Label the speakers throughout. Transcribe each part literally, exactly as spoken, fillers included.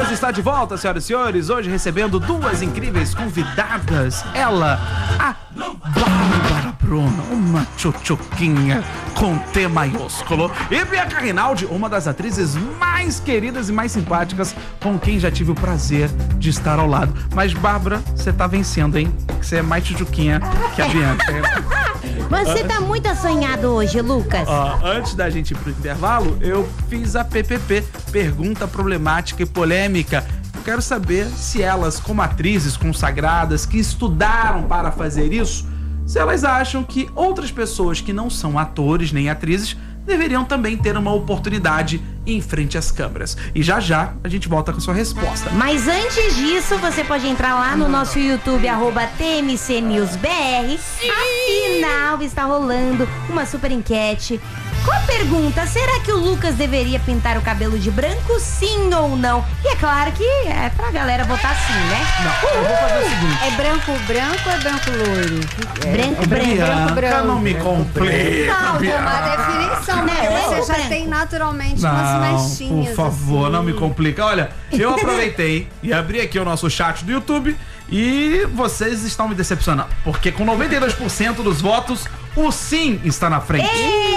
Speaker 1: News está de volta, senhoras e senhores, hoje recebendo duas incríveis convidadas. Ela, a Bárbara Bruno, uma tchutchuquinha com T maiúsculo, e Bianca Rinaldi, uma das atrizes mais queridas e mais simpáticas com quem já tive o prazer de estar ao lado. Mas, Bárbara, você tá vencendo, hein? Você é mais tchutchuquinha que a Bianca.
Speaker 2: Você tá muito assanhado hoje, Lucas.
Speaker 1: Ó, antes da gente ir pro intervalo, eu fiz a P P P, Pergunta Problemática e Polêmica. Eu quero saber se elas, como atrizes consagradas que estudaram para fazer isso, se elas acham que outras pessoas que não são atores nem atrizes deveriam também ter uma oportunidade em frente às câmeras. E já já a gente volta com a sua resposta.
Speaker 2: Mas antes disso, você pode entrar lá no nosso YouTube, arroba T M C News B R. Sim. Afinal, está rolando uma super enquete. Qual a pergunta? Será que o Lucas deveria pintar o cabelo de branco, sim ou não? E é claro que é pra galera votar sim, né?
Speaker 1: Não, eu vou fazer o seguinte.
Speaker 3: É branco branco ou é branco loiro?
Speaker 2: É, branco é branco.
Speaker 1: Bianca,
Speaker 3: branco.
Speaker 1: Não me complica.
Speaker 3: Não, tem uma definição, né?
Speaker 2: Não,
Speaker 3: Você já
Speaker 2: branco.
Speaker 3: tem naturalmente
Speaker 1: Não,
Speaker 3: umas mechinhas.
Speaker 1: por favor,
Speaker 3: assim.
Speaker 1: não me complica. Olha, eu aproveitei e abri aqui o nosso chat do YouTube e vocês estão me decepcionando, porque com noventa e dois por cento dos votos, o sim está na frente.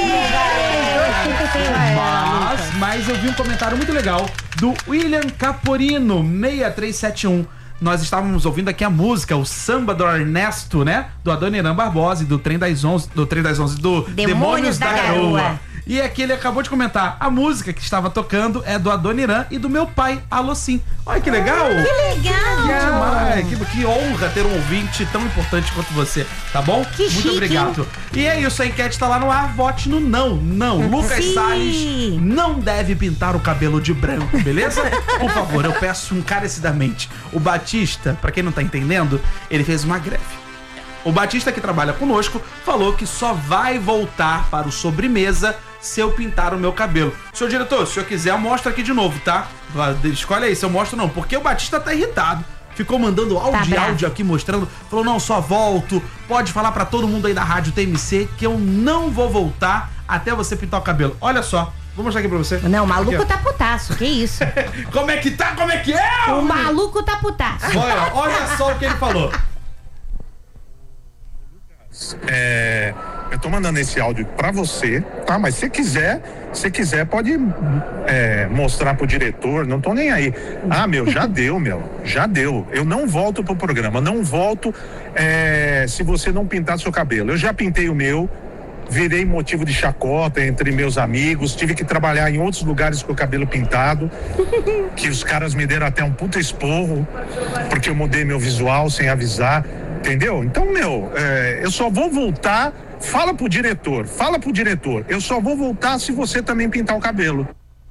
Speaker 1: Mas, mas eu vi um comentário muito legal do William Caporino, seis três sete um. Nós estávamos ouvindo aqui a música, o samba do Ernesto, né? Do Adoniran Barbosa e do Trem das Onze, do Trem das Onze, do Demônios,
Speaker 2: Demônios
Speaker 1: da,
Speaker 2: da
Speaker 1: Garoa.
Speaker 2: Garoa.
Speaker 1: E aqui ele acabou de comentar, a música que estava tocando é do Adoniran e do meu pai, Alô Sim. Olha que legal!
Speaker 2: Que legal!
Speaker 1: Que demais! Que, que honra ter um ouvinte tão importante quanto você, tá bom?
Speaker 2: Que
Speaker 1: Muito
Speaker 2: chique,
Speaker 1: obrigado. E é isso, a enquete tá lá no ar, vote no não. Não, Lucas
Speaker 2: Sim.
Speaker 1: Salles não deve pintar o cabelo de branco, beleza? Por favor, eu peço encarecidamente. O Batista, pra quem não tá entendendo, ele fez uma greve. O Batista, que trabalha conosco, falou que só vai voltar para o Sobremesa se eu pintar o meu cabelo. Senhor diretor, se o senhor quiser, eu mostro aqui de novo, tá? Escolhe aí se eu mostro ou não, porque o Batista tá irritado. Ficou mandando áudio e
Speaker 2: bravo.
Speaker 1: áudio aqui mostrando. Falou, não, só volto. Pode falar pra todo mundo aí da Rádio T M C que eu não vou voltar até você pintar o cabelo. Olha só, vou mostrar aqui pra você.
Speaker 2: Não, o maluco
Speaker 1: Aqui, ó.
Speaker 2: tá putaço, que isso?
Speaker 1: Como é que tá? Como é que é?
Speaker 2: O maluco tá putaço.
Speaker 1: Olha, olha só o que ele falou.
Speaker 4: É, eu tô mandando esse áudio pra você, tá? Mas se quiser, se quiser pode é, mostrar pro diretor, não tô nem aí. Ah, meu, já deu, meu, já deu. Eu não volto pro programa, não volto é, se você não pintar seu cabelo. Eu já pintei o meu, virei motivo de chacota entre meus amigos, tive que trabalhar em outros lugares com o cabelo pintado, que os caras me deram até um puta esporro, porque eu mudei meu visual sem avisar. Entendeu? Então, meu, é, eu só vou voltar. Fala pro diretor, fala pro diretor. Eu só vou voltar se você também pintar o cabelo.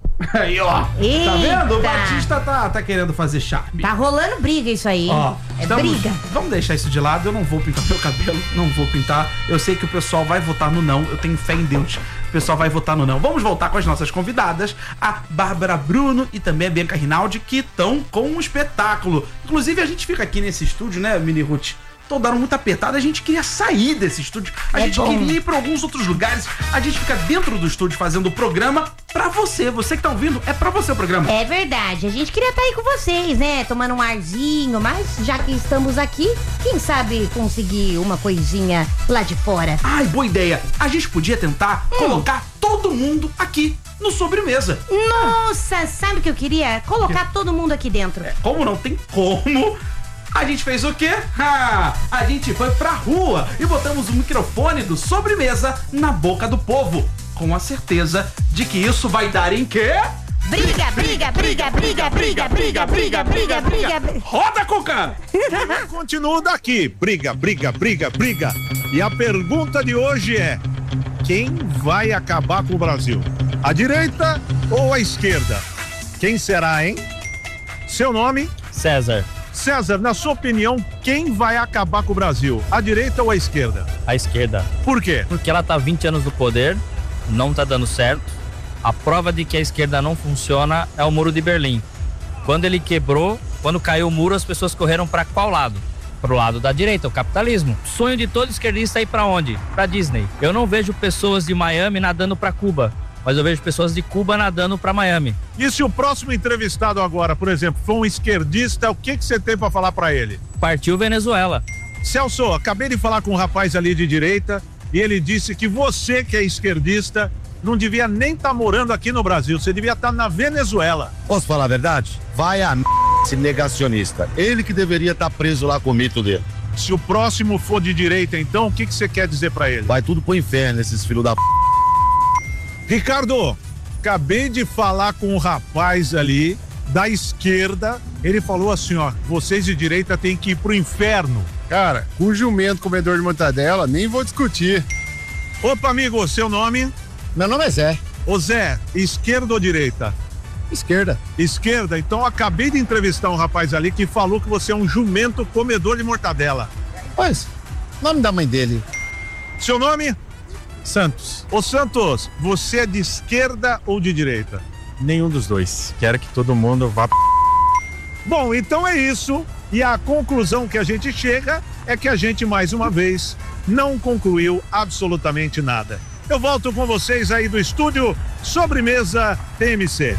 Speaker 1: Aí, ó.
Speaker 2: Eita.
Speaker 1: Tá vendo? O Batista tá, tá querendo fazer charme.
Speaker 2: Tá rolando briga isso aí, hein?
Speaker 1: Ó,
Speaker 2: é
Speaker 1: estamos-
Speaker 2: briga.
Speaker 1: Vamos deixar isso de lado. Eu não vou pintar meu cabelo, não vou pintar. Eu sei que o pessoal vai votar no não. Eu tenho fé em Deus. O pessoal vai votar no não. Vamos voltar com as nossas convidadas, a Bárbara Bruno e também a Bianca Rinaldi, que estão com um espetáculo. Inclusive, a gente fica aqui nesse estúdio, né, Mini Ruth? Tô dando muito apertado, a gente queria sair desse estúdio, a
Speaker 2: É
Speaker 1: gente
Speaker 2: bom.
Speaker 1: queria ir pra alguns outros lugares, a gente fica dentro do estúdio fazendo o programa pra você, você que tá ouvindo, é pra você o programa.
Speaker 2: É verdade, a gente queria estar aí com vocês, né? Tomando um arzinho, mas já que estamos aqui, quem sabe conseguir uma coisinha lá de fora.
Speaker 1: Ai, boa ideia, a gente podia tentar
Speaker 2: Hum.
Speaker 1: colocar todo mundo aqui no Sobremesa.
Speaker 2: Nossa, sabe o que eu queria? Colocar todo mundo aqui dentro.
Speaker 1: Como não tem como, a gente fez o quê? Ah, a gente foi pra rua e botamos o microfone do Sobremesa na boca do povo, com a certeza de que isso vai dar em quê?
Speaker 2: Briga, briga, briga, briga, briga, briga, briga, briga, briga.
Speaker 1: Roda, Cuca!
Speaker 5: Continuo daqui. Briga, briga, briga, briga. E a pergunta de hoje é: quem vai acabar com o Brasil? A direita ou a esquerda? Quem será, hein? Seu nome?
Speaker 6: César,
Speaker 5: César, na sua opinião, quem vai acabar com o Brasil? A direita ou a esquerda?
Speaker 6: a esquerda.
Speaker 5: Por quê?
Speaker 6: Porque ela tá há vinte anos no poder, não tá dando certo. A prova de que a esquerda não funciona é o Muro de Berlim. Quando ele quebrou, quando caiu o muro, as pessoas correram para qual lado? Pro lado da direita, o capitalismo. Sonho de todo esquerdista é ir para onde? Para Disney. Eu não vejo pessoas de Miami nadando para Cuba. mas eu vejo pessoas de Cuba nadando para Miami.
Speaker 5: E se o próximo entrevistado agora, por exemplo, for um esquerdista, o que que você tem para falar para ele?
Speaker 6: Partiu Venezuela.
Speaker 5: Celso, acabei de falar com um rapaz ali de direita e ele disse que você que é esquerdista não devia nem estar tá morando aqui no Brasil, você devia estar tá na Venezuela.
Speaker 7: Posso falar a verdade? Vai a m... esse negacionista. Ele que deveria estar tá preso lá com o mito dele.
Speaker 5: Se o próximo for de direita, então, o que que você quer dizer pra ele?
Speaker 7: Vai tudo pro inferno, esses filhos da p...
Speaker 5: Ricardo, acabei de falar com um rapaz ali da esquerda, ele falou assim, ó, vocês de direita têm que ir pro inferno.
Speaker 8: Cara, com jumento comedor de mortadela, nem vou discutir.
Speaker 5: Opa, amigo, seu nome?
Speaker 8: Meu nome é Zé.
Speaker 5: Ô Zé, esquerda ou direita?
Speaker 8: Esquerda.
Speaker 5: Esquerda, então acabei de entrevistar um rapaz ali que falou que você é um jumento comedor de mortadela.
Speaker 8: Pois, nome da mãe dele.
Speaker 5: Seu nome?
Speaker 9: Santos.
Speaker 5: Ô Santos, você é de esquerda ou de direita?
Speaker 9: Nenhum dos dois. Quero que todo mundo vá.
Speaker 5: Bom, então é isso. E a conclusão que a gente chega é que a gente, mais uma vez, não concluiu absolutamente nada. Eu volto com vocês aí do estúdio Sobremesa T M C.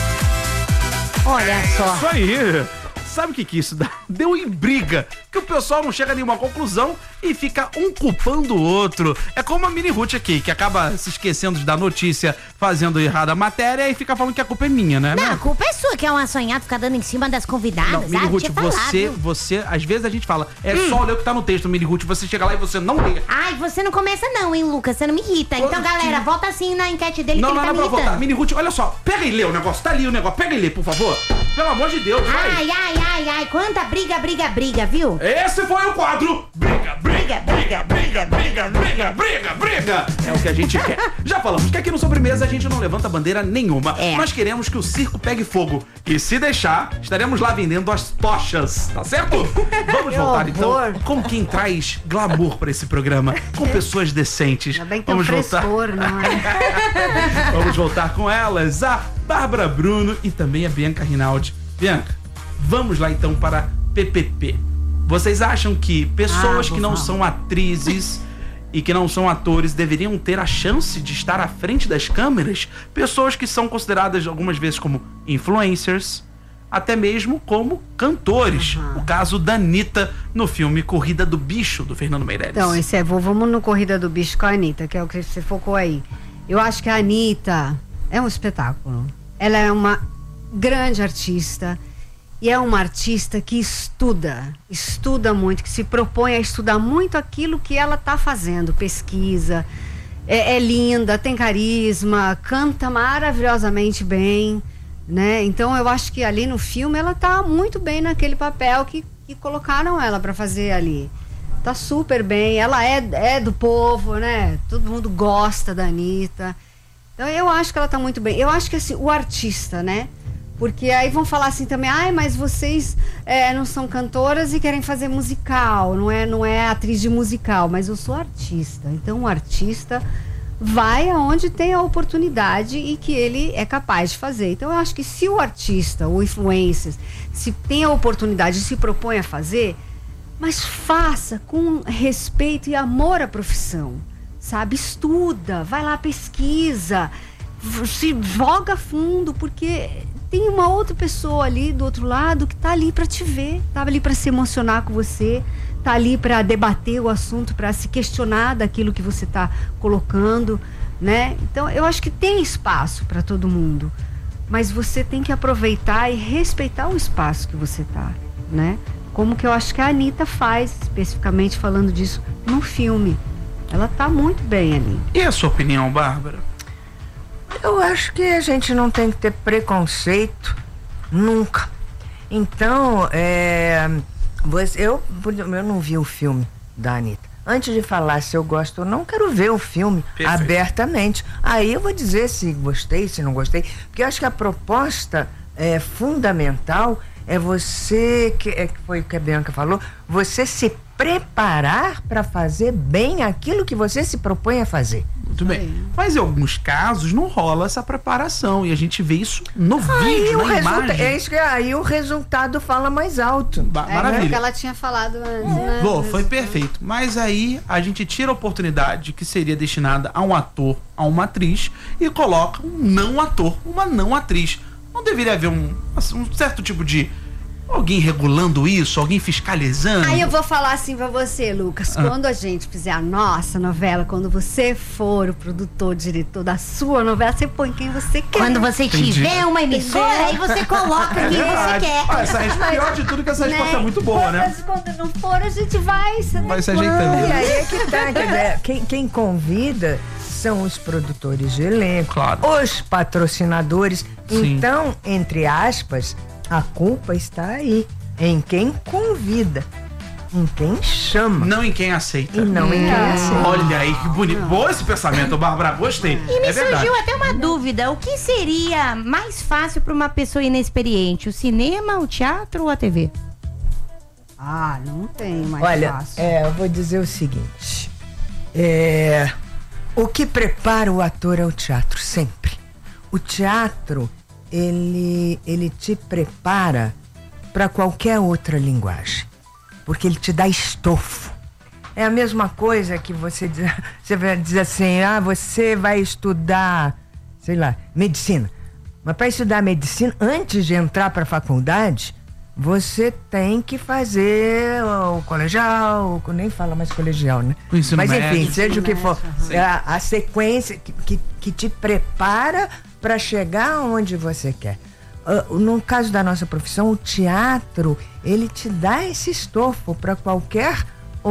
Speaker 2: Olha só.
Speaker 1: Isso aí. Sabe o que que isso dá? Deu em briga, que o pessoal não chega a nenhuma conclusão e fica um culpando o outro. É como a Mini Ruth aqui, que acaba se esquecendo de dar notícia, fazendo errada a matéria e fica falando que a culpa é minha, né?
Speaker 2: Não, a culpa é sua, que é uma sonhada, ficar dando em cima das convidadas.
Speaker 1: Não, Mini
Speaker 2: ah,
Speaker 1: Ruth,
Speaker 2: tinha falado.
Speaker 1: você, você, às vezes a gente fala, é hum. só ler o que tá no texto, Mini Ruth, você chega lá e você não lê.
Speaker 2: Ai, você não começa não, hein, Lucas, você não me irrita. Então,
Speaker 1: Positivo.
Speaker 2: galera, volta assim na enquete dele
Speaker 1: não,
Speaker 2: que
Speaker 1: não,
Speaker 2: ele tá
Speaker 1: não,
Speaker 2: me
Speaker 1: não,
Speaker 2: irritando.
Speaker 1: Mini Ruth, olha só, pega e lê o negócio, tá ali o negócio, pega e lê, por favor. Pelo amor de Deus, vai.
Speaker 2: Ai, ai, ai, ai, quanta briga, briga, briga, viu?
Speaker 1: Esse foi o quadro Briga, briga, briga, briga, briga, briga, briga, briga. É o que a gente quer. Já falamos que aqui no Sobremesa a gente não levanta bandeira nenhuma.
Speaker 2: É.
Speaker 1: Nós queremos que o circo pegue fogo. E se deixar, estaremos lá vendendo as tochas, tá certo? Vamos voltar então com quem traz glamour pra esse programa, com pessoas decentes.
Speaker 3: Ainda bem que tem
Speaker 1: Vamos
Speaker 3: um
Speaker 1: voltar.
Speaker 3: frescor, não é?
Speaker 1: Vamos voltar com elas, a Bárbara Bruno e também a Bianca Rinaldi. Bianca, vamos lá então para P P P. Vocês acham que pessoas
Speaker 3: Ah,
Speaker 1: que não
Speaker 3: falar.
Speaker 1: são atrizes e que não são atores deveriam ter a chance de estar à frente das câmeras? Pessoas que são consideradas algumas vezes como influencers, até mesmo como cantores.
Speaker 3: Uhum.
Speaker 1: O caso da Anitta no filme Corrida do Bicho, do Fernando Meirelles.
Speaker 3: Então, esse é, vamos no Corrida do Bicho com a Anitta, que é o que você focou aí. Eu acho que a Anitta é um espetáculo. Ela é uma grande artista. E é uma artista que estuda, estuda muito, que se propõe a estudar muito aquilo que ela está fazendo, pesquisa, é, é linda, tem carisma, canta maravilhosamente bem, né? Então eu acho que ali no filme ela tá muito bem naquele papel que, que colocaram ela para fazer ali. Tá super bem, ela é, é do povo, né? Todo mundo gosta da Anitta. Então eu acho que ela tá muito bem. Eu acho que assim, o artista, né? Porque aí vão falar assim também, ai, mas vocês é, não são cantoras e querem fazer musical, não é, não é atriz de musical, mas eu sou artista. Então o artista vai aonde tem a oportunidade e que ele é capaz de fazer. Então eu acho que se o artista, o influencer, se tem a oportunidade e se propõe a fazer, mas faça com respeito e amor à profissão, sabe? Estuda, vai lá, pesquisa, se joga fundo, porque tem uma outra pessoa ali do outro lado que tá ali para te ver, tá ali para se emocionar com você, tá ali para debater o assunto, para se questionar daquilo que você tá colocando, né? Então eu acho que tem espaço para todo mundo, mas você tem que aproveitar e respeitar o espaço que você tá, né? Como que eu acho que a Anitta faz, especificamente falando disso no filme. Ela tá muito bem ali.
Speaker 1: E a sua opinião, Bárbara?
Speaker 10: Eu acho que a gente não tem que ter preconceito nunca. Então, é, você, eu, eu não vi o filme da Anitta. Antes de falar se eu gosto ou não, quero ver o filme Perfeito. abertamente. Aí eu vou dizer se gostei, se não gostei. Porque eu acho que a proposta é, fundamental é você, que, é, que foi o que a Bianca falou, você se preparar para fazer bem aquilo que você se propõe a fazer.
Speaker 1: Muito bem. Mas em alguns casos não rola essa preparação e a gente vê isso no
Speaker 10: aí
Speaker 1: vídeo,
Speaker 10: o
Speaker 1: na
Speaker 10: resulta-
Speaker 1: imagem.
Speaker 10: é isso que aí o resultado fala mais alto.
Speaker 1: Ba-
Speaker 3: É,
Speaker 1: Maravilha.
Speaker 3: o que ela tinha falado antes, né?
Speaker 1: Bom, foi perfeito. Mas aí a gente tira a oportunidade que seria destinada a um ator, a uma atriz, e coloca um não ator, uma não atriz. Não deveria haver um, assim, um certo tipo de alguém regulando isso, alguém fiscalizando?
Speaker 3: Aí eu vou falar assim pra você, Lucas.
Speaker 1: Ah.
Speaker 3: Quando a gente fizer a nossa novela, quando você for o produtor, diretor da sua novela, você põe quem você quer.
Speaker 2: Quando você
Speaker 1: Entendi.
Speaker 2: tiver uma emissora, aí você coloca quem você
Speaker 1: Verdade.
Speaker 2: quer.
Speaker 1: Ah, essa resposta, pior de tudo que essa resposta é muito boa, né?
Speaker 3: Mas quando não for, a gente vai. Você
Speaker 1: Vai se
Speaker 3: quando.
Speaker 1: ajeitando.
Speaker 10: E aí é que tá, quer dizer, quem, quem convida são os produtores de elenco,
Speaker 1: Claro.
Speaker 10: os patrocinadores.
Speaker 1: Sim.
Speaker 10: Então, entre aspas, a culpa está aí, em quem convida, em quem chama.
Speaker 1: Não em quem aceita.
Speaker 10: E não em quem aceita.
Speaker 1: Olha aí que bonito. Bom esse pensamento, Bárbara. Gostei.
Speaker 2: E me
Speaker 1: é verdade.
Speaker 2: surgiu até uma dúvida. O que seria mais fácil para uma pessoa inexperiente? O cinema, o teatro ou a T V?
Speaker 3: Ah, não tem mais
Speaker 10: Olha,
Speaker 3: fácil.
Speaker 10: é, eu vou dizer o seguinte. É, o que prepara o ator é o teatro, sempre. O teatro, ele, ele te prepara para qualquer outra linguagem. Porque ele te dá estofo. É a mesma coisa que você diz, você vai dizer assim, ah, você vai estudar, sei lá, medicina. Mas para estudar medicina, antes de entrar para a faculdade, você tem que fazer o colegial, nem fala mais colegial, né?
Speaker 1: O ensino
Speaker 10: Mas enfim,
Speaker 1: médio.
Speaker 10: seja o que for,
Speaker 1: Sim.
Speaker 10: é a, a sequência que, que, que te prepara para chegar onde você quer. Uh, no caso da nossa profissão, o teatro, ele te dá esse estofo para qualquer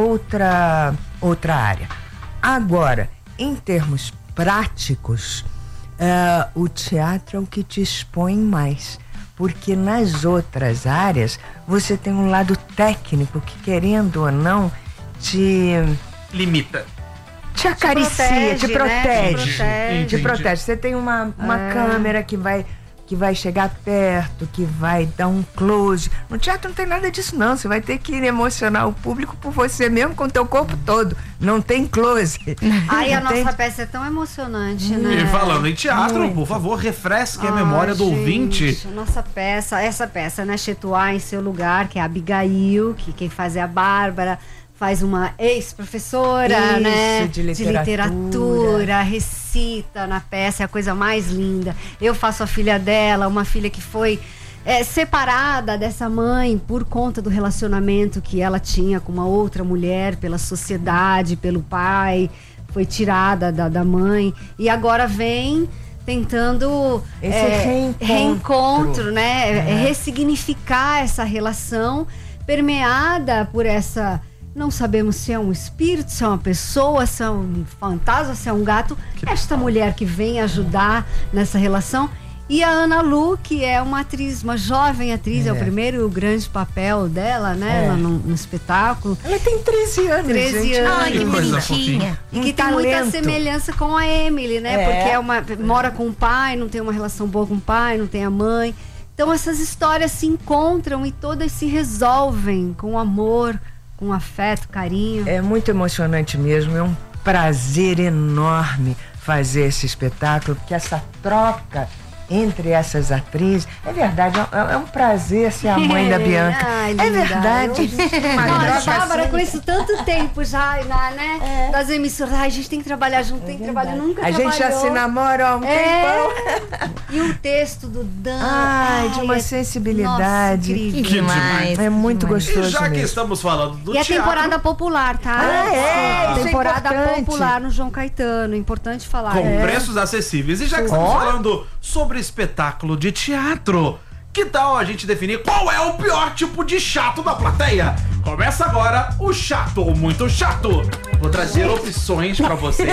Speaker 10: outra, outra área. Agora, em termos práticos, uh, o teatro é o que te expõe mais. Porque nas outras áreas, você tem um lado técnico que, querendo ou não, te...
Speaker 1: Limita.
Speaker 10: Te acaricia, te
Speaker 3: protege,
Speaker 10: protege.
Speaker 3: né? Te protege.
Speaker 10: Te protege. Você tem uma, uma
Speaker 3: É.
Speaker 10: câmera que vai, que vai chegar perto, que vai dar um close. No teatro não tem nada disso, não. Você vai ter que emocionar o público por você mesmo, com o teu corpo todo. Não tem close.
Speaker 3: Aí a
Speaker 10: Não tem-
Speaker 3: nossa peça é tão emocionante, né?
Speaker 1: E falando em teatro,
Speaker 10: Muito.
Speaker 1: por favor, refresque a
Speaker 3: Ai,
Speaker 1: memória do
Speaker 3: gente,
Speaker 1: ouvinte.
Speaker 3: a Nossa peça, essa peça, né? Chetuá em seu lugar, que é a Abigail, que quem faz é a Bárbara, faz uma ex-professora,
Speaker 10: Isso,
Speaker 3: né?
Speaker 10: de literatura.
Speaker 3: literatura, recita na peça, é a coisa mais linda. Eu faço a filha dela, uma filha que foi é, separada dessa mãe por conta do relacionamento que ela tinha com uma outra mulher, pela sociedade, pelo pai, foi tirada da, da mãe e agora vem tentando
Speaker 10: Esse
Speaker 3: é,
Speaker 10: reencontro.
Speaker 3: reencontro, né?
Speaker 10: É.
Speaker 3: É ressignificar essa relação permeada por essa. Não sabemos se é um espírito, se é uma pessoa, se é um fantasma, se é um gato. Esta mulher que vem ajudar nessa relação. E a Ana Lu, que é uma atriz, uma jovem atriz, é, é o primeiro grande papel dela, né?
Speaker 10: É.
Speaker 3: Lá no, no espetáculo.
Speaker 10: Ela tem treze anos,
Speaker 3: treze
Speaker 10: gente.
Speaker 3: anos.
Speaker 2: Ai, que
Speaker 1: coisa
Speaker 2: bonitinha.
Speaker 1: fofinha.
Speaker 3: E
Speaker 10: Um
Speaker 3: que tem muita
Speaker 10: talento.
Speaker 3: semelhança com a Emily, né?
Speaker 10: É.
Speaker 3: Porque é uma, mora com o pai, não tem uma relação boa com o pai, não tem a mãe. Então essas histórias se encontram e todas se resolvem com amor, com afeto, carinho.
Speaker 10: É muito emocionante mesmo, é um prazer enorme fazer esse espetáculo, porque essa troca entre essas atrizes, é verdade, é, é um prazer ser a mãe da Bianca.
Speaker 3: Ai,
Speaker 10: é
Speaker 3: linda.
Speaker 10: verdade. Uma
Speaker 3: Olha,
Speaker 10: troca
Speaker 3: Bárbara,
Speaker 10: assim.
Speaker 3: com isso tanto tempo já, na, né? Das emissoras, ai, a gente tem que trabalhar junto, tem que trabalhar, nunca
Speaker 10: A gente já
Speaker 3: trabalhou.
Speaker 10: se namora há um
Speaker 3: É.
Speaker 10: tempão.
Speaker 3: E o texto do Dan.
Speaker 10: Ai, de uma
Speaker 3: é-
Speaker 10: sensibilidade.
Speaker 3: Nossa, incrível.
Speaker 2: Que demais.
Speaker 10: É muito
Speaker 1: E
Speaker 10: gostoso
Speaker 1: já que
Speaker 10: mesmo.
Speaker 1: estamos falando do
Speaker 3: E é
Speaker 1: teatro,
Speaker 3: temporada popular, tá?
Speaker 10: Ah, é? Isso é
Speaker 3: Temporada
Speaker 10: importante.
Speaker 3: popular no João Caetano, importante falar.
Speaker 1: com
Speaker 3: É.
Speaker 1: preços acessíveis. E já que estamos
Speaker 10: Ó.
Speaker 1: falando sobre espetáculo de teatro, que tal a gente definir qual é o pior tipo de chato da plateia? Começa agora o chato ou muito chato. Vou trazer opções pra vocês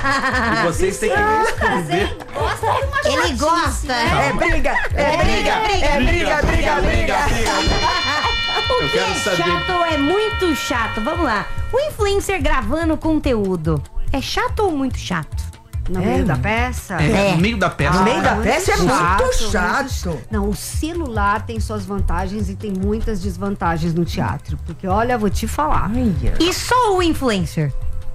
Speaker 1: e vocês têm que responder.
Speaker 3: Gosta de uma
Speaker 2: Ele
Speaker 3: chatice,
Speaker 2: gosta.
Speaker 3: né?
Speaker 10: É briga, é briga, é briga, briga, briga.
Speaker 2: O
Speaker 1: Eu
Speaker 2: que
Speaker 1: quero
Speaker 2: é
Speaker 1: saber.
Speaker 2: chato ou é muito chato? Vamos lá. O influencer gravando conteúdo é chato ou muito chato?
Speaker 3: No
Speaker 10: É.
Speaker 3: meio da peça?
Speaker 1: É, no meio da peça.
Speaker 10: No meio da
Speaker 3: muito
Speaker 10: peça é muito
Speaker 3: chato,
Speaker 10: chato.
Speaker 3: Não, o celular tem suas vantagens e tem muitas desvantagens no teatro. Porque, olha, vou te falar.
Speaker 2: E só o influencer?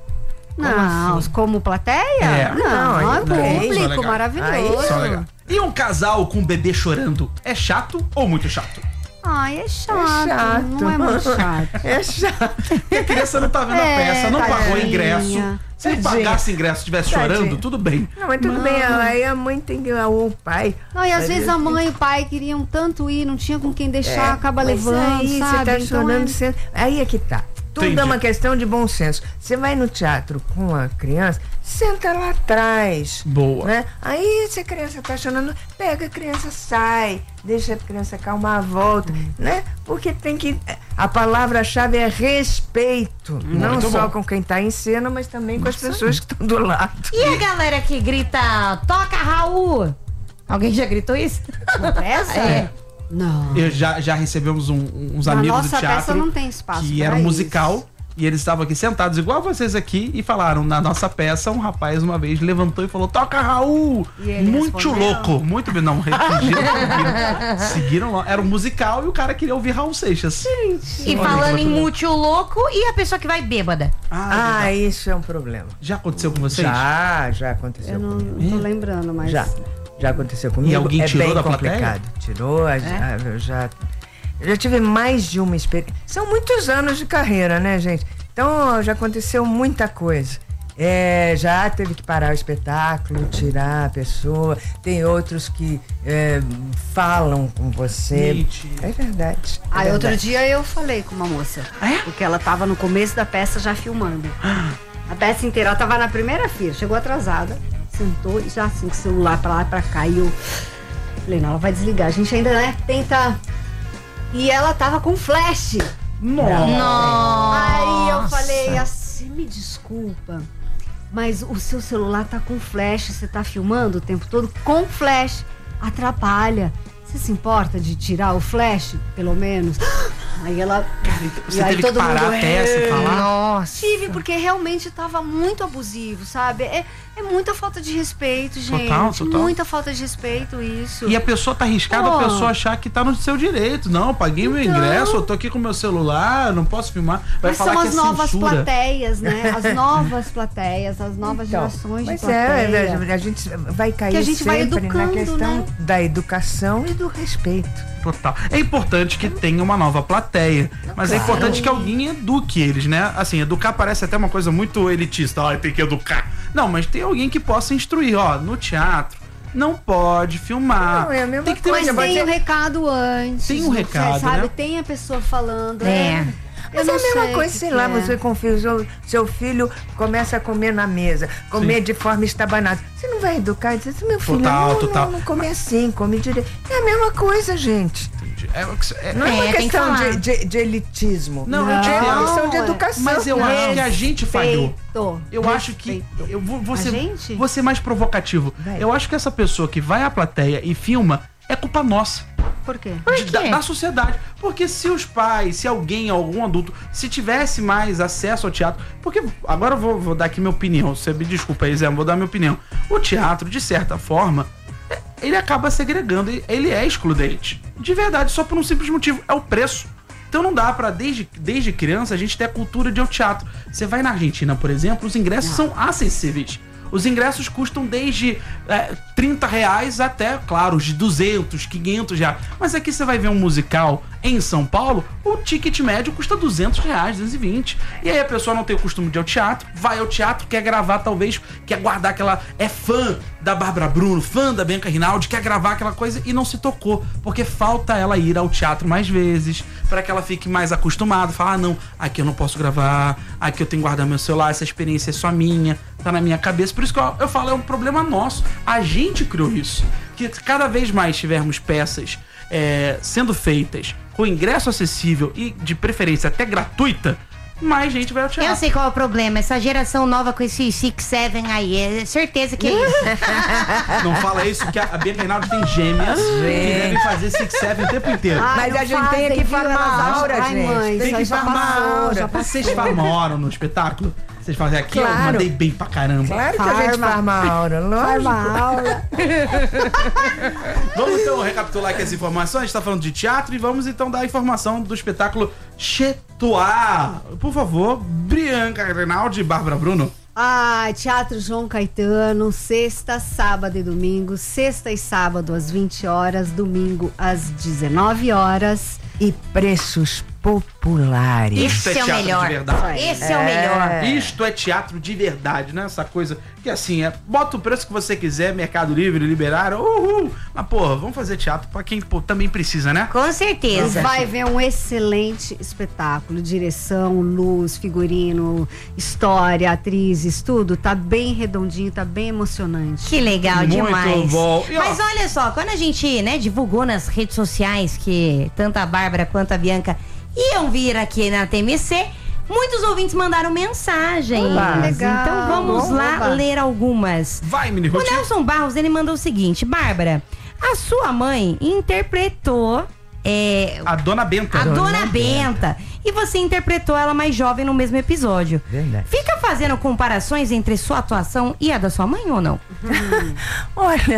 Speaker 3: Não, como plateia?
Speaker 1: É.
Speaker 3: Não,
Speaker 10: Não,
Speaker 3: é
Speaker 10: aí não é
Speaker 1: isso,
Speaker 3: público,
Speaker 1: legal.
Speaker 3: maravilhoso.
Speaker 10: Aí,
Speaker 1: Só legal. E um casal com um bebê chorando é chato ou muito chato?
Speaker 3: Ai, é chato,
Speaker 10: É chato.
Speaker 3: não é muito chato.
Speaker 10: É chato.
Speaker 1: Porque a criança não tá vendo a
Speaker 3: É,
Speaker 1: peça, não pagou
Speaker 3: tadinha.
Speaker 1: ingresso. Se ele
Speaker 10: Tadinha.
Speaker 1: pagasse ingresso e estivesse
Speaker 10: Tadinha.
Speaker 1: chorando, tudo bem.
Speaker 10: Não, mas tudo bem, aí a mãe tem que. Ou o pai.
Speaker 3: Não, e às
Speaker 10: Mas
Speaker 3: vezes
Speaker 10: eu-
Speaker 3: a mãe e o pai queriam tanto ir, não tinha com quem deixar,
Speaker 10: É,
Speaker 3: acaba
Speaker 10: mas
Speaker 3: levando,
Speaker 10: aí
Speaker 3: sabe?
Speaker 10: você tá
Speaker 3: Então
Speaker 10: chorando,
Speaker 3: é-
Speaker 10: você- aí é que tá. Tudo
Speaker 1: Entendi.
Speaker 10: é uma questão de bom senso. Você vai no teatro com a criança, senta lá atrás.
Speaker 1: Boa.
Speaker 10: Né? Aí, se a criança tá chorando, pega a criança, sai, deixa a criança calmar a volta, né? Porque tem que. A palavra-chave é respeito. não
Speaker 1: Muito
Speaker 10: só
Speaker 1: bom.
Speaker 10: com quem tá em cena, mas também com as pessoas que estão do lado.
Speaker 2: E a galera que grita, toca Raul? Alguém já gritou isso?
Speaker 3: Na peça?
Speaker 2: É.
Speaker 3: Não.
Speaker 1: Eu já, já recebemos um- uns
Speaker 3: Na
Speaker 1: amigos
Speaker 3: nossa
Speaker 1: do teatro
Speaker 3: peça não tem espaço
Speaker 1: que
Speaker 3: pra
Speaker 1: era um
Speaker 3: isso.
Speaker 1: musical e eles estavam aqui sentados igual vocês aqui e falaram na nossa peça um rapaz uma vez levantou e falou toca Raul,
Speaker 3: E ele
Speaker 1: muito
Speaker 3: respondeu?
Speaker 1: louco, muito bem, não, fingiram, seguiram, seguiram lá, era um musical e o cara queria ouvir Raul Seixas.
Speaker 2: E falando em muito louco, e a pessoa que vai bêbada?
Speaker 1: Ah,
Speaker 10: Ah, isso é um problema.
Speaker 1: já aconteceu com vocês?
Speaker 10: Já, já aconteceu
Speaker 3: Eu não,
Speaker 10: comigo.
Speaker 3: não tô lembrando, mas.
Speaker 10: Já. Já aconteceu comigo.
Speaker 1: E alguém
Speaker 10: é
Speaker 1: tirou
Speaker 10: bem
Speaker 1: da plateia?
Speaker 10: complicado. Tirou, a- a- eu já. Eu já tive mais de uma experiência. São muitos anos de carreira, né, gente? Então já aconteceu muita coisa. É, já teve que parar o espetáculo, tirar a pessoa. Tem outros que é, falam com você.
Speaker 1: Mentira.
Speaker 10: É verdade. é
Speaker 3: Aí outro
Speaker 10: verdade.
Speaker 3: dia eu falei com uma moça.
Speaker 1: É?
Speaker 3: Porque ela tava no começo da peça já filmando. A peça inteira, ela tava na primeira fila, chegou atrasada, sentou e já assim, com o celular pra lá e pra cá. E eu falei, não, ela vai desligar. A gente ainda, né, tenta. E ela tava com flash.
Speaker 1: Nossa.
Speaker 3: Aí eu falei assim, me desculpa, mas o seu celular tá com flash, você tá filmando o tempo todo com flash, atrapalha. Você se importa de tirar o flash, pelo menos? Aí ela...
Speaker 1: Você
Speaker 3: e aí
Speaker 1: teve que
Speaker 3: todo
Speaker 1: parar
Speaker 3: mundo,
Speaker 1: a peça e falar?
Speaker 2: Nossa.
Speaker 3: Tive, porque realmente tava muito abusivo, sabe? É, é muita falta de respeito, gente.
Speaker 1: Total, total.
Speaker 3: Muita falta de respeito isso.
Speaker 1: E a pessoa tá arriscada
Speaker 3: Pô.
Speaker 1: a pessoa achar que tá no seu direito. Não, paguei meu
Speaker 3: Então.
Speaker 1: ingresso, eu tô aqui com meu celular, não posso filmar. Vai
Speaker 3: Mas
Speaker 1: falar
Speaker 3: são
Speaker 1: que
Speaker 3: as
Speaker 1: é
Speaker 3: novas
Speaker 1: censura.
Speaker 3: plateias, né? As novas plateias, as novas
Speaker 10: Então,
Speaker 3: gerações de
Speaker 10: mas
Speaker 3: plateia.
Speaker 10: é, a gente vai cair
Speaker 3: Que a gente vai
Speaker 10: sempre na
Speaker 3: educando,
Speaker 10: questão
Speaker 3: né?
Speaker 10: da educação e do respeito.
Speaker 1: Total. É importante que tenha uma nova plateia, mas é
Speaker 10: Claro.
Speaker 1: importante que alguém eduque eles, né? Assim, educar parece até uma coisa muito elitista. Ó, tem que educar. Não, mas tem alguém que possa instruir. Ó, no teatro não pode filmar.
Speaker 10: Não, é a mesma
Speaker 1: tem que ter
Speaker 3: Mas
Speaker 1: uma...
Speaker 3: tem o recado antes.
Speaker 1: Tem um
Speaker 3: você
Speaker 1: recado,
Speaker 3: sabe?
Speaker 1: né?
Speaker 3: Tem a pessoa falando.
Speaker 2: É.
Speaker 3: Eu
Speaker 10: Mas é
Speaker 3: não
Speaker 10: a mesma
Speaker 3: sei o
Speaker 10: coisa,
Speaker 3: que
Speaker 10: sei
Speaker 3: que
Speaker 10: lá,
Speaker 3: é.
Speaker 10: você confia, seu, seu filho começa a comer na mesa, comer
Speaker 1: Sim.
Speaker 10: de forma estabanada. Você não vai educar e dizer assim, meu filho,
Speaker 1: Total,
Speaker 10: não,
Speaker 1: total.
Speaker 10: não, não come assim, come direito. É a mesma coisa, gente.
Speaker 1: É, é,
Speaker 10: Não é,
Speaker 2: É,
Speaker 10: uma
Speaker 2: tem que
Speaker 10: questão
Speaker 2: falar.
Speaker 10: de, de, de elitismo.
Speaker 1: Não, eu
Speaker 10: é
Speaker 1: te
Speaker 10: uma
Speaker 1: entendo.
Speaker 10: questão de
Speaker 3: é.
Speaker 10: educação.
Speaker 1: Mas eu acho que a gente falhou.
Speaker 3: Respeito.
Speaker 1: Eu acho que. Eu vou, vou,
Speaker 3: A
Speaker 1: ser,
Speaker 3: gente?
Speaker 1: vou ser mais provocativo.
Speaker 10: Vai.
Speaker 1: Eu acho que essa pessoa que vai à plateia e filma é culpa nossa.
Speaker 3: Por quê?
Speaker 2: Por
Speaker 1: de- da,
Speaker 2: quê?
Speaker 1: da sociedade. Porque se os pais, se alguém, algum adulto, se tivesse mais acesso ao teatro. Porque agora eu vou, vou dar aqui minha opinião. Você me desculpa aí, Zé, vou dar minha opinião. O teatro, de certa forma, é- ele acaba segregando, ele- ele é excludente. De verdade, só por um simples motivo: é o preço. Então não dá pra, desde, desde criança, a gente ter a cultura de ir ao teatro. Você vai na Argentina, por exemplo, os ingressos são acessíveis. Os ingressos custam desde é, trinta reais até, claro, os de duzentos, quinhentos reais. Mas aqui você vai ver um musical em São Paulo, o ticket médio custa duzentos reais, duzentos e vinte. E aí a pessoa não tem o costume de ir ao teatro, vai ao teatro, quer gravar talvez, quer guardar aquela... É fã da Bárbara Bruno, fã da Bianca Rinaldi, quer gravar aquela coisa e não se tocou. Porque falta ela ir ao teatro mais vezes, para que ela fique mais acostumada. Falar, ah, não, aqui eu não posso gravar, aqui eu tenho que guardar meu celular, essa experiência é só minha, tá na minha cabeça. Por isso que eu, eu falo, é um problema nosso. A gente criou isso. Que cada vez mais tivermos peças é, sendo feitas com ingresso acessível e de preferência até gratuita, mais gente vai ao teatro.
Speaker 2: Eu sei qual é o problema. Essa geração nova com esse six seven aí, é certeza que é isso.
Speaker 1: Não fala isso, que a a Bianca Rinaldi tem gêmeas que devem fazer six seven o tempo inteiro.
Speaker 3: Ah,
Speaker 10: Mas
Speaker 3: não
Speaker 10: a gente
Speaker 3: fazem,
Speaker 10: tem que
Speaker 3: viu?
Speaker 10: farmar
Speaker 3: Elas
Speaker 10: a
Speaker 3: acham-
Speaker 10: aura,
Speaker 3: Ai,
Speaker 10: gente.
Speaker 3: mãe,
Speaker 10: Tem
Speaker 3: isso
Speaker 1: Tem
Speaker 3: aí
Speaker 1: que
Speaker 3: já
Speaker 1: farmar a
Speaker 3: passou,
Speaker 1: aura.
Speaker 3: já passou.
Speaker 1: Vocês farmaram no espetáculo? Vocês fazem aqui,
Speaker 10: Claro.
Speaker 1: eu mandei bem pra caramba.
Speaker 10: Claro que a gente farma aula, lógico.
Speaker 3: Farma aula.
Speaker 1: Vamos então recapitular aqui as informações. A gente tá falando de teatro e vamos então dar a informação do espetáculo Chetuá. Por favor, Bianca Reinaldi e Bárbara Bruno.
Speaker 3: Ah, Teatro João Caetano, sexta, sábado e domingo. Sexta e sábado às vinte horas, domingo às dezenove horas.
Speaker 10: E preços populares.
Speaker 1: Isto é
Speaker 2: Esse é o
Speaker 1: teatro
Speaker 2: melhor.
Speaker 1: de verdade.
Speaker 2: Esse é o melhor.
Speaker 1: Isto é teatro de verdade, né? Essa coisa que assim, é, bota o preço que você quiser, Mercado Livre, liberaram, uhul. Mas, porra, vamos fazer teatro pra quem pô, também precisa, né?
Speaker 2: Com certeza.
Speaker 3: Vai ver um excelente espetáculo. Direção, luz, figurino, história, atrizes, tudo. Tá bem redondinho, tá bem emocionante.
Speaker 2: Que legal
Speaker 1: Muito
Speaker 2: demais.
Speaker 1: bom. E, ó,
Speaker 2: Mas olha só, quando a gente, né, divulgou nas redes sociais que tanto a Bárbara quanto a Bianca iam vir aqui na T M C, muitos ouvintes mandaram mensagens.
Speaker 10: Oba,
Speaker 3: legal.
Speaker 2: Então vamos lá
Speaker 3: Oba.
Speaker 2: ler algumas.
Speaker 1: vai, Mini
Speaker 2: O
Speaker 1: Ruth.
Speaker 2: Nelson Barros, ele mandou o seguinte: Bárbara, a sua mãe interpretou é,
Speaker 1: A Dona Benta.
Speaker 2: a Dona Benta. E você interpretou ela mais jovem no mesmo episódio.
Speaker 10: Verdade.
Speaker 2: Fica fazendo comparações entre sua atuação e a da sua mãe ou não?
Speaker 10: Olha,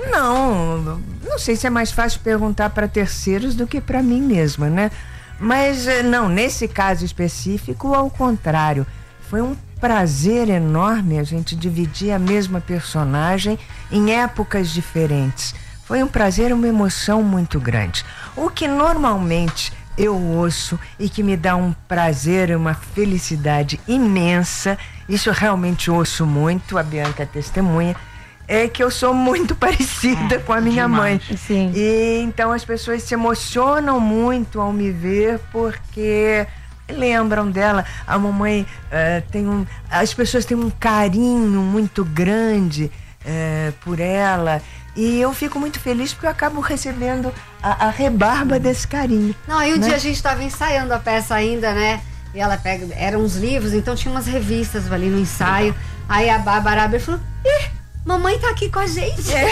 Speaker 10: não, não sei se é mais fácil perguntar para terceiros do que para mim mesma, né? Mas eh, não, nesse caso específico, ao contrário, foi um prazer enorme a gente dividir a mesma personagem em épocas diferentes. Foi um prazer, uma emoção muito grande. O que normalmente eu ouço e que me dá um prazer, uma felicidade imensa, isso eu realmente ouço muito, a Bianca é testemunha, é que eu sou muito parecida com a minha
Speaker 1: demais.
Speaker 10: mãe.
Speaker 2: Sim.
Speaker 10: E então as pessoas se emocionam muito ao me ver porque lembram dela. A mamãe eh, tem um, as pessoas têm um carinho muito grande eh, por ela. E eu fico muito feliz porque eu acabo recebendo a, a rebarba desse carinho.
Speaker 3: Não, aí um
Speaker 10: né?
Speaker 3: dia a gente tava ensaiando a peça ainda, né? E ela pega, eram uns livros, então tinha umas revistas ali no ensaio. Aí a Bárbara abriu e falou: Ih, mamãe tá aqui com a gente.
Speaker 10: É,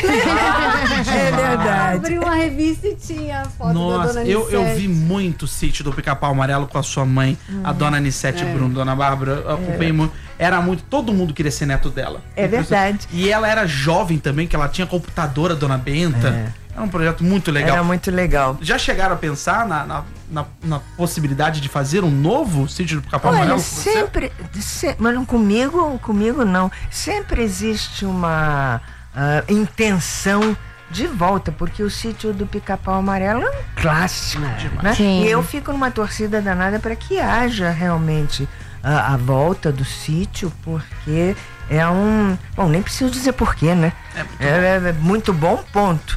Speaker 10: é verdade.
Speaker 3: Abriu uma revista e tinha a foto da
Speaker 1: Nossa,
Speaker 3: Dona
Speaker 1: eu, eu
Speaker 3: Anissete.
Speaker 1: vi muito o Sítio do Pica-Pau Amarelo com a sua mãe, a Dona Anissete
Speaker 3: É.
Speaker 1: Bruno, Dona Bárbara. Eu acompanhei muito. Era muito. Todo mundo queria ser neto dela.
Speaker 10: É verdade.
Speaker 1: E ela era jovem também, que ela tinha computadora, Dona Benta.
Speaker 10: É.
Speaker 1: Era um projeto muito legal.
Speaker 10: Era muito legal.
Speaker 1: Já chegaram a pensar na, na, na, na possibilidade de fazer um novo Sítio do Pica-Pau
Speaker 10: Olha,
Speaker 1: Amarelo? com você?
Speaker 10: sempre, se- mas não comigo, comigo não. Sempre existe uma ah, intenção de volta, porque o Sítio do Pica-Pau Amarelo é um clássico, né?
Speaker 2: Sim.
Speaker 10: E eu fico numa torcida danada para que haja realmente a, a volta do sítio, porque é um... Bom, nem preciso dizer porquê, né? É, é- é muito bom, ponto.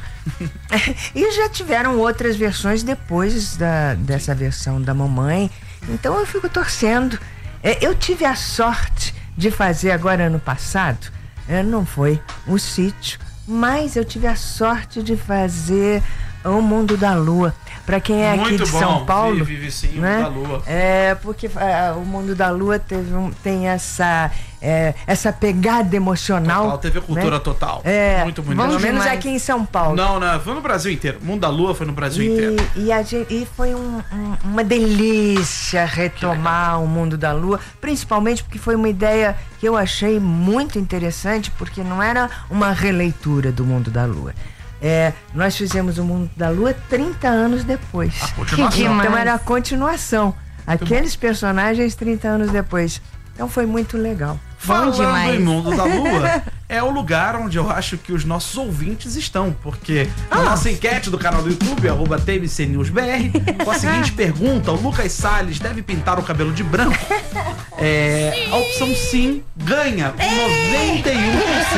Speaker 10: E já tiveram outras versões depois da, dessa versão da mamãe, então eu fico torcendo. É, eu tive a sorte de fazer agora ano passado, é, não foi o sítio, mas eu tive a sorte de fazer O Mundo da Lua. Para quem é aqui
Speaker 1: Muito
Speaker 10: de
Speaker 1: bom.
Speaker 10: São Paulo,
Speaker 1: Vi- Vive sim, o
Speaker 10: né?
Speaker 1: Mundo da Lua.
Speaker 10: É, porque ah, o Mundo da Lua teve um, tem essa, é, essa pegada emocional.
Speaker 1: Total, teve cultura
Speaker 10: né?
Speaker 1: total.
Speaker 10: É,
Speaker 1: Muito bonito.
Speaker 10: pelo menos
Speaker 2: demais.
Speaker 10: aqui em São Paulo.
Speaker 1: Não, não, foi no Brasil inteiro. O Mundo da Lua foi no Brasil inteiro.
Speaker 10: E, e, a gente- e foi um- um- uma delícia retomar o Mundo da Lua, principalmente porque foi uma ideia que eu achei muito interessante, porque não era uma releitura do Mundo da Lua. É, nós fizemos o Mundo da Lua trinta anos depois.
Speaker 1: A continuação.
Speaker 2: Que demais.
Speaker 10: Então era a continuação. Aqueles personagens trinta anos depois. Então foi muito legal.
Speaker 1: Falando
Speaker 2: demais.
Speaker 1: em Mundo da Lua, é o lugar onde eu acho que os nossos ouvintes estão, porque
Speaker 10: Ah.
Speaker 1: na nossa enquete do canal do YouTube, arroba T M C News B R, com a seguinte pergunta: o Lucas Salles deve pintar o cabelo de branco? É, a opção sim ganha com noventa e um por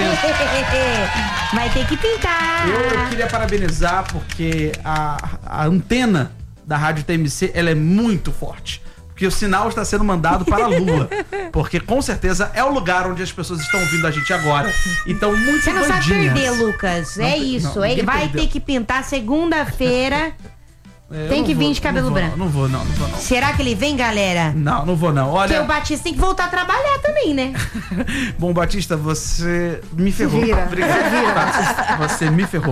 Speaker 1: cento.
Speaker 2: Vai ter que pintar.
Speaker 1: Eu queria parabenizar porque a, a antena da Rádio T M C ela é muito forte. Porque o sinal está sendo mandado para a Lua. Porque com certeza é o lugar onde as pessoas estão ouvindo a gente agora. Então, muito
Speaker 2: Você não sabe
Speaker 1: bandinhas.
Speaker 2: perder, Lucas.
Speaker 1: Não
Speaker 2: é
Speaker 1: per-
Speaker 2: isso.
Speaker 1: não,
Speaker 2: Ele
Speaker 1: ninguém
Speaker 2: vai
Speaker 1: perdeu.
Speaker 2: ter que pintar segunda-feira.
Speaker 1: É, eu
Speaker 2: Tem
Speaker 1: não
Speaker 2: que vir
Speaker 1: vou,
Speaker 2: de cabelo
Speaker 1: não vou,
Speaker 2: branco.
Speaker 1: Não vou, não, não vou, não.
Speaker 2: Será que ele vem, galera?
Speaker 1: Não, não vou, não.
Speaker 2: Porque
Speaker 1: Olha,
Speaker 2: o Batista tem que voltar a trabalhar também, né?
Speaker 1: bom, Batista, você me ferrou.
Speaker 3: vira,
Speaker 1: Obrigado, Batista. Você me ferrou.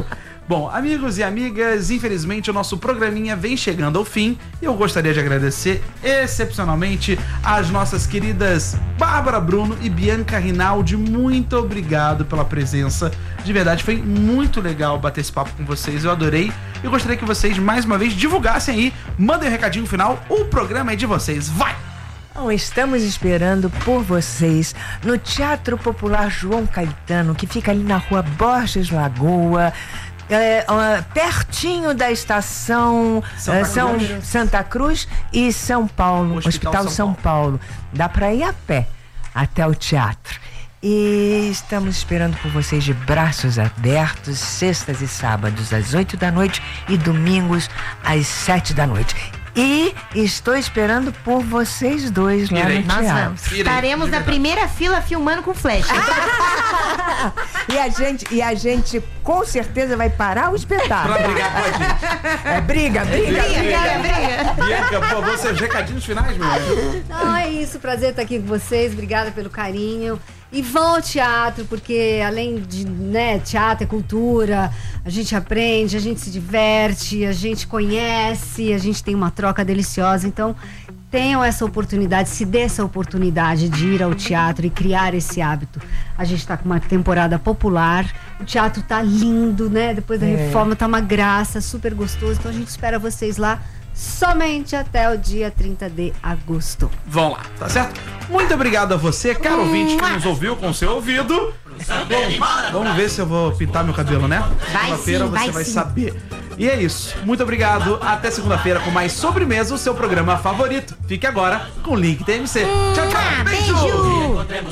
Speaker 1: Bom, amigos e amigas, infelizmente o nosso programinha vem chegando ao fim e eu gostaria de agradecer excepcionalmente às nossas queridas Bárbara Bruno e Bianca Rinaldi. Muito obrigado pela presença. De verdade, foi muito legal bater esse papo com vocês. Eu adorei. Eu gostaria que vocês, mais uma vez, divulgassem aí. Mandem um recadinho final. O programa é de vocês. Vai!
Speaker 10: Bom, estamos esperando por vocês no Teatro Popular João Caetano, que fica ali na rua Borges Lagoa, é, ó, pertinho da estação
Speaker 1: Santa
Speaker 10: é, São,
Speaker 1: Cruz.
Speaker 10: Santa Cruz e São Paulo,
Speaker 1: Hospital
Speaker 10: Hospital
Speaker 1: São
Speaker 10: São Paulo. Dá para ir a pé até o teatro. E estamos esperando por vocês de braços abertos, sextas e sábados às oito da noite e domingos às sete da noite. E estou esperando por vocês dois lá
Speaker 1: Irei.
Speaker 10: no
Speaker 2: Nós
Speaker 10: teatro.
Speaker 2: vamos.
Speaker 1: Irei,
Speaker 2: Estaremos
Speaker 1: de
Speaker 2: na
Speaker 1: verdade.
Speaker 2: primeira fila filmando com flecha.
Speaker 10: E a gente, e a gente com certeza vai parar o espetáculo.
Speaker 1: Pra brigar com a gente.
Speaker 10: É briga, briga.
Speaker 2: Briga, briga.
Speaker 1: Bianca, por favor, seus recadinhos finais, meu amigo.
Speaker 3: Não, é isso. Prazer estar aqui com vocês. Obrigada pelo carinho. E vão ao teatro, porque além de, né, teatro é cultura, a gente aprende, a gente se diverte, a gente conhece, a gente tem uma troca deliciosa. Então, tenham essa oportunidade, se dê essa oportunidade de ir ao teatro e criar esse hábito. A gente está com uma temporada popular, o teatro tá lindo, né? Depois da
Speaker 10: É.
Speaker 3: reforma tá uma graça, super gostoso. Então, a gente espera vocês lá somente até o dia trinta de agosto.
Speaker 1: Vão lá, tá certo? Muito obrigado a você, caro ouvinte, que nos ouviu com seu ouvido. Bom, vamos ver se eu vou pintar meu cabelo, né?
Speaker 2: Vai
Speaker 1: Segunda-feira
Speaker 2: sim,
Speaker 1: você
Speaker 2: vai
Speaker 1: vai
Speaker 2: sim.
Speaker 1: saber. E é isso. Muito obrigado. Até segunda-feira com mais Sobremesa, o seu programa favorito. Fique agora com o Link T M C. Tchau, tchau.
Speaker 2: Beijo!